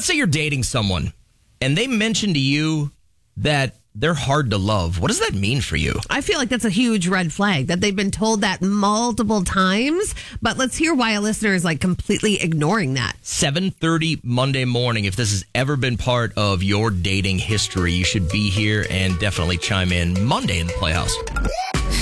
say you're dating someone and they mention to you that they're hard to love. What does that mean for you? I feel like that's a huge red flag that they've been told that multiple times. But let's hear why a listener is like completely ignoring that. 7:30 Monday morning. If this has ever been part of your dating history, you should be here and definitely chime in Monday in the Playhouse.